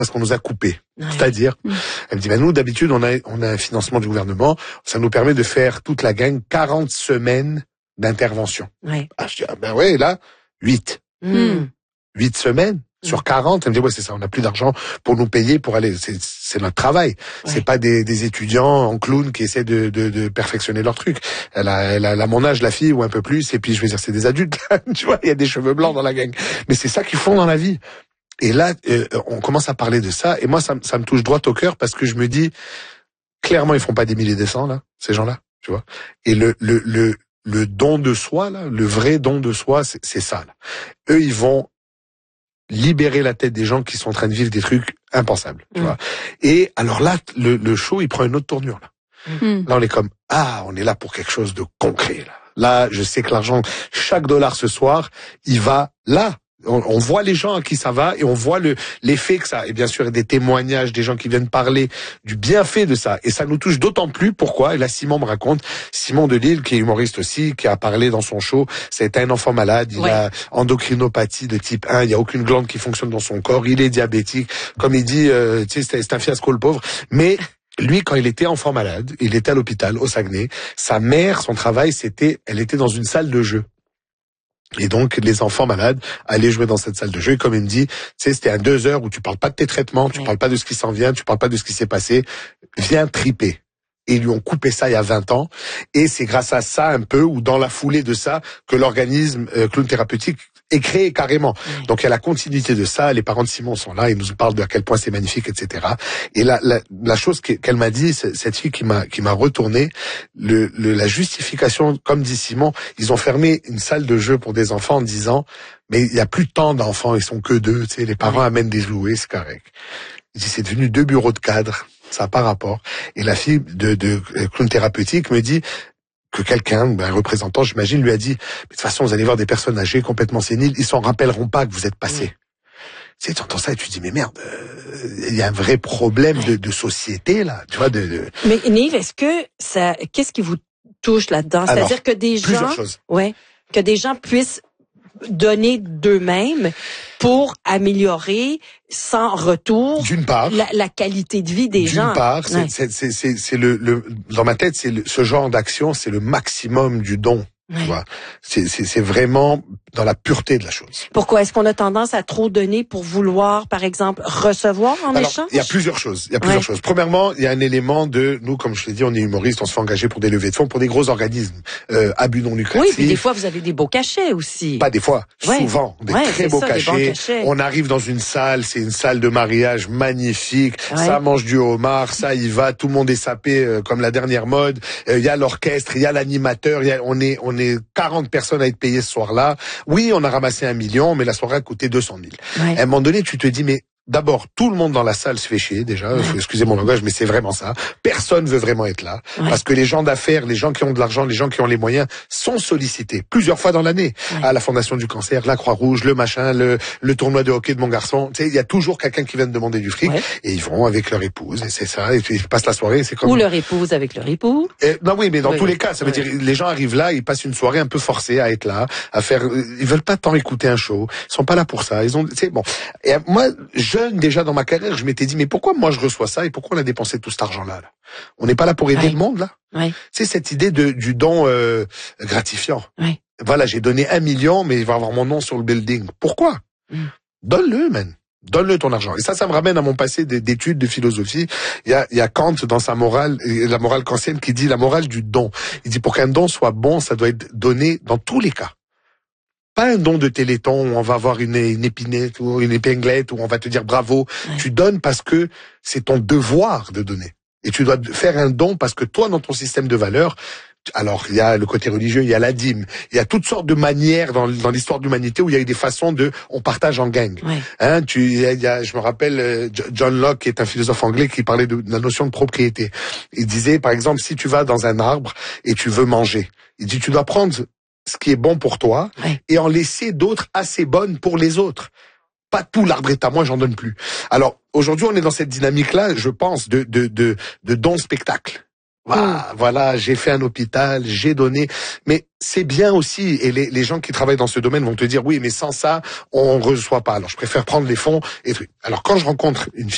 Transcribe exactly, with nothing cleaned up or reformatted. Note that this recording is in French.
parce qu'on nous a coupé. Ouais. C'est-à-dire, mmh. elle me dit, ben nous, d'habitude, on a, on a un financement du gouvernement, ça nous permet de faire toute la gang quarante semaines d'intervention. Ouais. Ah, je dis, ah, ben ouais, là, huit. Mmh. huit semaines sur quarante. Elle me dit, ouais, c'est ça, on n'a plus d'argent pour nous payer pour aller, c'est, c'est notre travail. Ouais. C'est pas des, des étudiants en clown qui essaient de, de, de perfectionner leur truc. Elle a, elle a, elle a mon âge, la fille, ou un peu plus, et puis je veux dire, c'est des adultes, tu vois, il y a des cheveux blancs dans la gang. Mais c'est ça qu'ils font dans la vie. Et là, euh, on commence à parler de ça, et moi, ça, ça me touche droit au cœur parce que je me dis, clairement, ils font pas des milliers des cents, là, ces gens-là, tu vois. Et le, le, le, le don de soi, là, le vrai don de soi, c'est, c'est ça, là. Eux, ils vont libérer la tête des gens qui sont en train de vivre des trucs impensables, tu mmh. vois. Et alors là, le, le show, il prend une autre tournure, là. Mmh. Là, on est comme, ah, on est là pour quelque chose de concret, là. Là, je sais que l'argent, chaque dollar ce soir, il va là. On, on voit les gens à qui ça va et on voit le l'effet que ça a. Et bien sûr, des témoignages, des gens qui viennent parler du bienfait de ça. Et ça nous touche d'autant plus. Pourquoi? Et là, Simon me raconte, Simon Delille, qui est humoriste aussi, qui a parlé dans son show, c'est un enfant malade, il ouais. a endocrinopathie de type un, il n'y a aucune glande qui fonctionne dans son corps, il est diabétique. Comme il dit, euh, tu sais, c'est, c'est un fiasco le pauvre. Mais lui, quand il était enfant malade, il était à l'hôpital, au Saguenay. Sa mère, son travail, c'était, elle était dans une salle de jeu. Et donc, les enfants malades allaient jouer dans cette salle de jeu. Et comme il me dit, tu sais, c'était à deux heures où tu parles pas de tes traitements, tu oui. parles pas de ce qui s'en vient, tu parles pas de ce qui s'est passé. Viens triper. Et ils lui ont coupé ça il y a vingt ans. Et c'est grâce à ça, un peu, ou dans la foulée de ça, que l'organisme euh, Clown Thérapeutique est créé carrément. Oui. Donc, il y a la continuité de ça. Les parents de Simon sont là. Ils nous parlent de à quel point c'est magnifique, et cetera. Et la, la, la chose qu'elle m'a dit, cette fille qui m'a, qui m'a retourné, le, le, la justification, comme dit Simon, ils ont fermé une salle de jeu pour des enfants en disant, mais il y a plus tant d'enfants, ils sont que deux, tu sais, les parents oui. amènent des jouets, c'est correct. Il dit, c'est devenu deux bureaux de cadre. Ça n'a pas rapport. Et la fille de, de Clown Thérapeutique me dit que quelqu'un, un représentant, j'imagine, lui a dit, mais de toute façon, vous allez voir des personnes âgées complètement séniles, ils s'en rappelleront pas que vous êtes passé. Mmh. Tu sais, tu entends ça et tu te dis, mais merde, il euh, y a un vrai problème de, de société, là, tu vois. De, de... Mais Nive, est-ce que ça, qu'est-ce qui vous touche là-dedans? Alors, c'est-à-dire que des gens, choses. ouais, que des gens puissent donner d'eux-mêmes pour améliorer sans retour d'une part la, la qualité de vie des d'une gens. D'une part, c'est, ouais. c'est, c'est, c'est, c'est le, le dans ma tête, c'est le, ce genre d'action, c'est le maximum du don. Ouais. Tu vois, c'est, c'est, c'est vraiment dans la pureté de la chose. Pourquoi est-ce qu'on a tendance à trop donner pour vouloir, par exemple, recevoir en Alors, échange? Il y a plusieurs choses. Il y a plusieurs ouais. choses. Premièrement, il y a un élément de nous, comme je l'ai dit, on est humoriste, on se fait engager pour des levées de fonds pour des gros organismes euh, à but non lucratif. Oui, puis des fois vous avez des beaux cachets aussi. Pas des fois, ouais. souvent des ouais, très beaux ça, cachets. cachets. On arrive dans une salle, c'est une salle de mariage magnifique. Ouais. Ça mange du homard, ça y va, tout le monde est sapé euh, comme la dernière mode. Il euh, y a l'orchestre, il y a l'animateur, y a, on est on est quarante personnes à être payées ce soir-là. Oui, on a ramassé un million, mais la soirée a coûté deux cent mille. Ouais. À un moment donné, tu te dis, mais d'abord, tout le monde dans la salle se fait chier, déjà. Ouais. Excusez mon langage, mais c'est vraiment ça. Personne veut vraiment être là. Ouais. Parce que les gens d'affaires, les gens qui ont de l'argent, les gens qui ont les moyens sont sollicités plusieurs fois dans l'année. Ouais. À la Fondation du Cancer, la Croix-Rouge, le machin, le, le tournoi de hockey de mon garçon. Tu sais, il y a toujours quelqu'un qui vient de demander du fric. Ouais. Et ils vont avec leur épouse, et c'est ça. Et puis ils passent la soirée, c'est comme... Ou leur épouse avec leur époux. Et, non, oui, mais dans oui, tous oui. les cas, ça veut oui. dire, les gens arrivent là, ils passent une soirée un peu forcée à être là, à faire, ils veulent pas tant écouter un show. Ils sont pas là pour ça. Ils ont, tu sais, bon. Et moi, jeune, déjà dans ma carrière, je m'étais dit, mais pourquoi moi je reçois ça et pourquoi on a dépensé tout cet argent-là, là? On n'est pas là pour aider ouais. le monde, là? Ouais. C'est cette idée de, du don, euh, gratifiant. Ouais. Voilà, j'ai donné un million, mais il va avoir mon nom sur le building. Pourquoi? Mm. Donne-le, man. Donne-le ton argent. Et ça, ça me ramène à mon passé d'études de philosophie. Il y a, il y a Kant dans sa morale, la morale kantienne, qui dit la morale du don. Il dit pour qu'un don soit bon, ça doit être donné dans tous les cas. Pas un don de téléthon où on va avoir une, une épinette ou une épinglette où on va te dire bravo. Ouais. Tu donnes parce que c'est ton devoir de donner. Et tu dois faire un don parce que toi, dans ton système de valeurs, alors il y a le côté religieux, il y a la dîme, il y a toutes sortes de manières dans, dans l'histoire de l'humanité où il y a eu des façons de, on partage en gang. Ouais. Hein, tu, il y a, il y a, je me rappelle John Locke, qui est un philosophe anglais, qui parlait de, de la notion de propriété. Il disait, par exemple, si tu vas dans un arbre et tu veux manger, il dit, tu dois prendre ce qui est bon pour toi ouais. et en laisser d'autres assez bonnes pour les autres. Pas tout l'arbre est à moi, j'en donne plus. Alors aujourd'hui, on est dans cette dynamique-là, je pense, de de de, de don spectacle. Voilà, mmh. voilà, j'ai fait un hôpital, j'ai donné, mais c'est bien aussi. Et les les gens qui travaillent dans ce domaine vont te dire oui, mais sans ça, on reçoit pas. Alors je préfère prendre les fonds et trucs. Alors quand je rencontre une fille